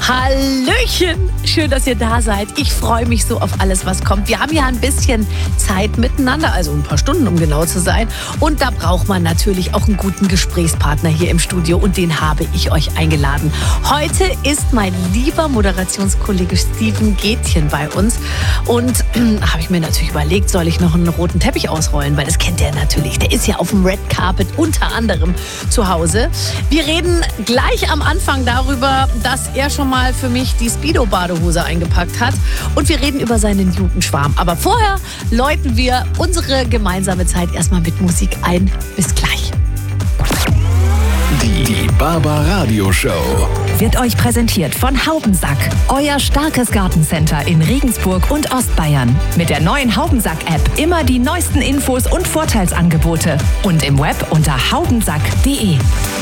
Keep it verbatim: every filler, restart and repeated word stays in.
Hallöchen, schön, dass ihr da seid. Ich freue mich so auf alles, was kommt. Wir haben ja ein bisschen Zeit miteinander, also ein paar Stunden, um genau zu sein. Und da braucht man natürlich auch einen guten Gesprächspartner hier im Studio und den habe ich euch eingeladen. Heute ist mein lieber Moderationskollege Steven Gätjen bei uns und äh, habe ich mir natürlich überlegt, soll ich noch einen roten Teppich ausrollen, weil das kennt er natürlich. Der ist ja auf dem Red Carpet unter anderem zu Hause. Wir reden gleich am Anfang darüber, dass er schon mal für mich die Speedo-Badehose eingepackt hat. Und wir reden über seinen Jugendschwarm. Aber vorher läuten wir unsere gemeinsame Zeit erstmal mit Musik ein. Bis gleich. Die, die Barbaradio Show wird euch präsentiert von Haubensack, euer starkes Gartencenter in Regensburg und Ostbayern. Mit der neuen Haubensack-App immer die neuesten Infos und Vorteilsangebote und im Web unter haubensack punkt de.